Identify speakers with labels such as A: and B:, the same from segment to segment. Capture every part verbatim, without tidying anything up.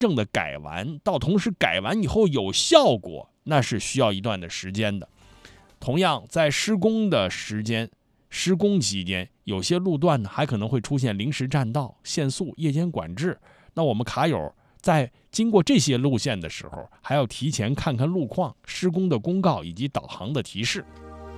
A: 正的改完，到同时改完以后有效果，那是需要一段的时间的。同样，在施工的时间、施工期间，有些路段呢还可能会出现临时占道、限速、夜间管制。那我们卡友在经过这些路线的时候，还要提前看看路况、施工的公告以及导航的提示。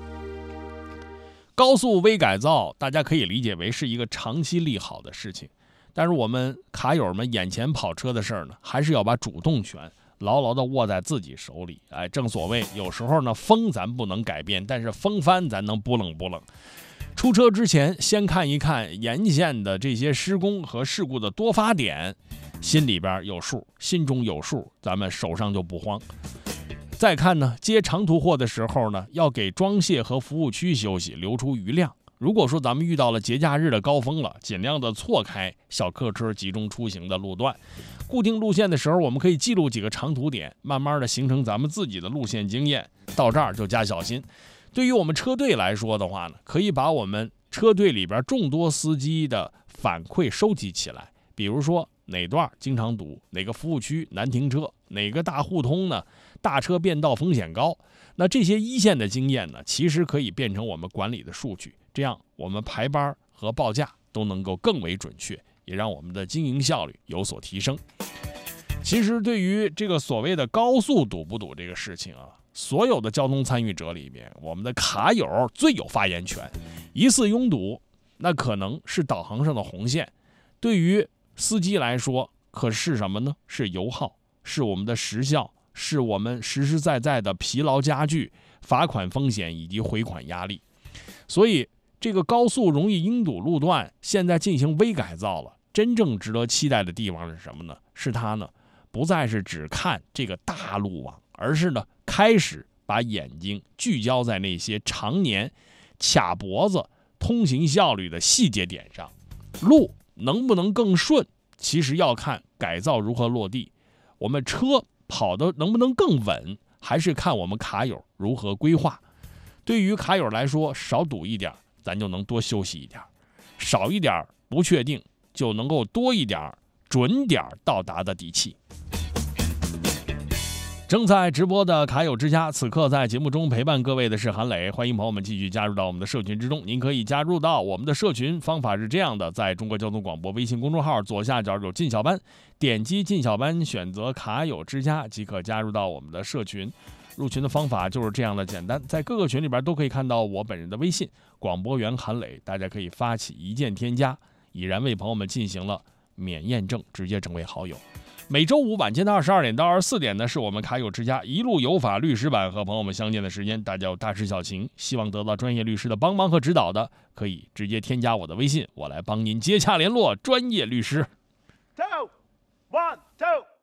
A: 高速微改造，大家可以理解为是一个长期利好的事情，但是我们卡友们眼前跑车的事儿呢，还是要把主动权牢牢地握在自己手里。哎，正所谓有时候呢，风咱不能改变，但是风帆咱能不冷不冷。出车之前，先看一看沿线的这些施工和事故的多发点，心里边有数，心中有数，咱们手上就不慌。再看呢，接长途货的时候呢，要给装卸和服务区休息留出余量。如果说咱们遇到了节假日的高峰了，尽量的错开小客车集中出行的路段。固定路线的时候，我们可以记录几个长途点，慢慢的形成咱们自己的路线经验。到这儿就加小心。对于我们车队来说的话呢，可以把我们车队里边众多司机的反馈收集起来，比如说哪段经常堵，哪个服务区难停车，哪个大互通呢大车变道风险高。那这些一线的经验呢，其实可以变成我们管理的数据，这样我们排班和报价都能够更为准确，也让我们的经营效率有所提升。其实对于这个所谓的高速堵不堵这个事情啊，所有的交通参与者里面，我们的卡友最有发言权。疑似拥堵，那可能是导航上的红线，对于司机来说可是什么呢？是油耗，是我们的时效，是我们实实在在的疲劳加剧、罚款风险以及回款压力。所以这个高速容易拥堵路段现在进行微改造了，真正值得期待的地方是什么呢？是它呢不再是只看这个大路网，而是呢开始把眼睛聚焦在那些常年卡脖子通行效率的细节点上。路能不能更顺，其实要看改造如何落地。我们车跑得能不能更稳，还是看我们卡友如何规划。对于卡友来说，少堵一点咱就能多休息一点，少一点不确定就能够多一点准点到达的底气。正在直播的卡友之家，此刻在节目中陪伴各位的是韩磊，欢迎朋友们继续加入到我们的社群之中。您可以加入到我们的社群，方法是这样的，在中国交通广播微信公众号左下角有进小班，点击进小班，选择卡友之家即可加入到我们的社群。入群的方法就是这样的简单，在各个群里边都可以看到我本人的微信广播员韩磊，大家可以发起一键添加，已然为朋友们进行了免验证，直接成为好友。每周五晚间的二十二点到二十四点呢，是我们卡友之家一路有法律师版和朋友们相见的时间。大家有大事小情，希望得到专业律师的帮忙和指导的，可以直接添加我的微信，我来帮您接洽联络专业律师。
B: Two, one, two.